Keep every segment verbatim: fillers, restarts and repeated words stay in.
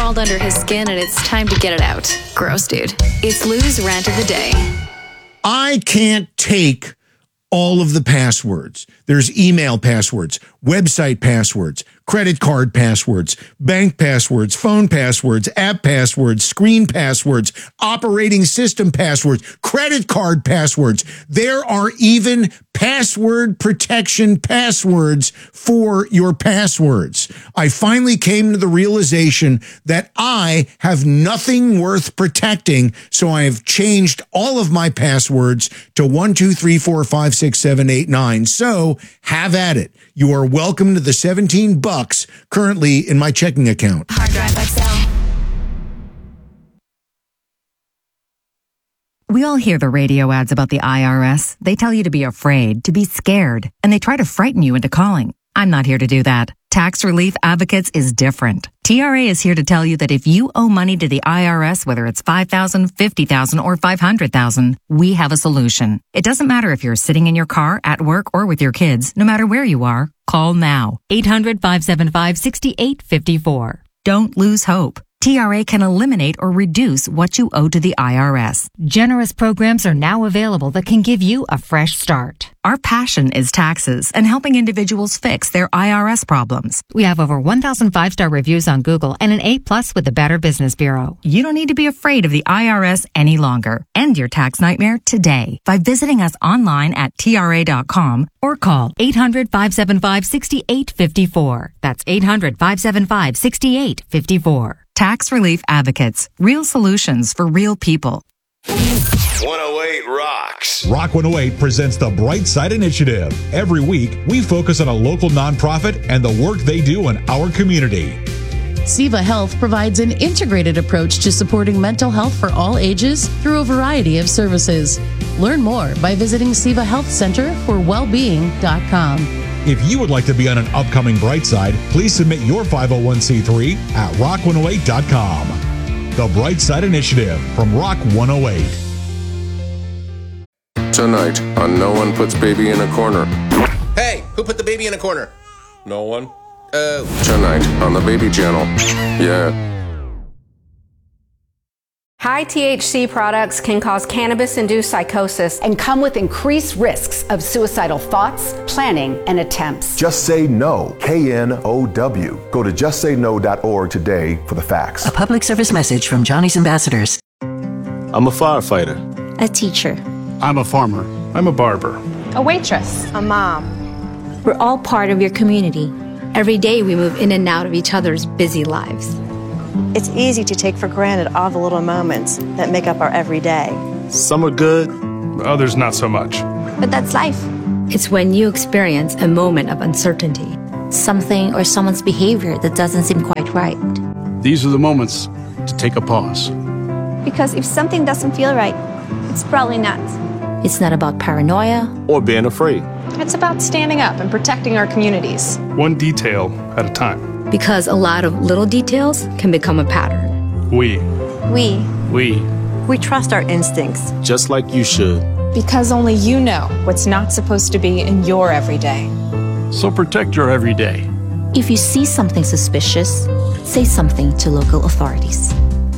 crawled under his skin and it's time to get it out. Gross, dude. It's Lou's rant of the day. I can't take all of the passwords. There's email passwords, website passwords, credit card passwords, bank passwords, phone passwords, app passwords, screen passwords, operating system passwords, credit card passwords. There are even password protection passwords for your passwords. I finally came to the realization that I have nothing worth protecting, so I have changed all of my passwords to one, two, three, four, five, six, seven, eight, nine. So have at it. You are welcome to the seventeen bucks currently in my checking account. Hard Drive X L. We all hear the radio ads about the I R S. They tell you to be afraid, to be scared, and they try to frighten you into calling. I'm not here to do that. Tax Relief Advocates is different. T R A is here to tell you that if you owe money to the I R S, whether it's five thousand dollars, fifty thousand dollars, or five hundred thousand dollars, we have a solution. It doesn't matter if you're sitting in your car, at work, or with your kids. No matter where you are, call now. eight hundred, five seven five, six eight five four. Don't lose hope. T R A can eliminate or reduce what you owe to the I R S. Generous programs are now available that can give you a fresh start. Our passion is taxes and helping individuals fix their I R S problems. We have over one thousand five-star reviews on Google and an A plus with the Better Business Bureau. You don't need to be afraid of the I R S any longer. End your tax nightmare today by visiting us online at T R A dot com or call eight hundred, five seven five, six eight five four. That's eight hundred, five seven five, six eight five four. Tax Relief Advocates. Real solutions for real people. one oh eight rocks. Rock one oh eight presents the Bright Side Initiative. Every week, we focus on a local nonprofit and the work they do in our community. SIVA Health provides an integrated approach to supporting mental health for all ages through a variety of services. Learn more by visiting siva health center for wellbeing dot com. If you would like to be on an upcoming Bright Side, please submit your five oh one c three at rock one oh eight dot com. The Bright Side Initiative from Rock one oh eight. Tonight on No One Puts Baby in a Corner. Hey, who put the baby in a corner? No one. Uh. Tonight on the Baby Channel. Yeah. High T H C products can cause cannabis-induced psychosis and come with increased risks of suicidal thoughts, planning, and attempts. Just Say No, K N O W. Go to just say no dot org today for the facts. A public service message from Johnny's Ambassadors. I'm a firefighter. A teacher. I'm a farmer. I'm a barber. A waitress. A mom. We're all part of your community. Every day we move in and out of each other's busy lives. It's easy to take for granted all the little moments that make up our everyday. Some are good, others not so much. But that's life. It's when you experience a moment of uncertainty, something or someone's behavior that doesn't seem quite right. These are the moments to take a pause. Because if something doesn't feel right, it's probably not. It's not about paranoia or being afraid. It's about standing up and protecting our communities. One detail at a time. Because a lot of little details can become a pattern. We. We. We. We trust our instincts. Just like you should. Because only you know what's not supposed to be in your everyday. So protect your everyday. If you see something suspicious, say something to local authorities.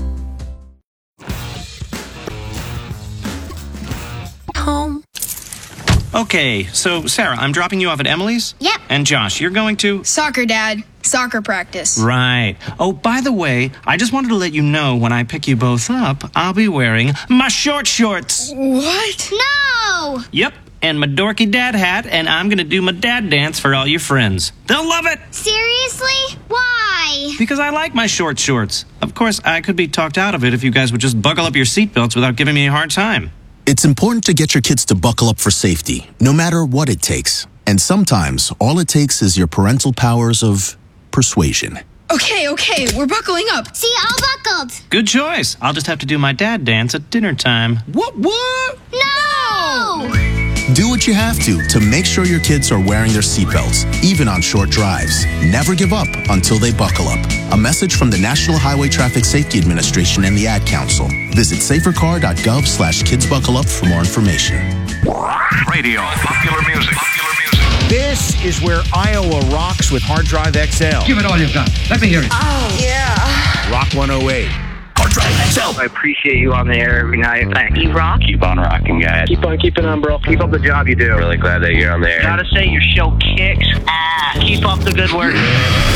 Home. Okay, so Sarah, I'm dropping you off at Emily's? Yep. And Josh, you're going to? Soccer, Dad. Soccer practice. Right. Oh, by the way, I just wanted to let you know when I pick you both up, I'll be wearing my short shorts. What? No! Yep, and my dorky dad hat, and I'm going to do my dad dance for all your friends. They'll love it! Seriously? Why? Because I like my short shorts. Of course, I could be talked out of it if you guys would just buckle up your seatbelts without giving me a hard time. It's important to get your kids to buckle up for safety, no matter what it takes. And sometimes, all it takes is your parental powers of persuasion. Okay, okay, we're buckling up. See, all buckled. Good choice. I'll just have to do my dad dance at dinner time. What, what? No! Do what you have to to make sure your kids are wearing their seatbelts, even on short drives. Never give up until they buckle up. A message from the National Highway Traffic Safety Administration and the Ad Council. Visit safercar.gov slash kids buckle up for more information. Radio, popular music, popular music. This is where Iowa rocks with Hard Drive X L. Give it all you've got. Let me hear it. Oh, yeah. Rock one one oh eight. I appreciate you on the air every night. Thanks. You rock. Keep on rocking, guys. Keep on keeping on, bro. Keep up the job you do. Really glad that you're on the air. Gotta say, your show kicks ass. Keep up the good work.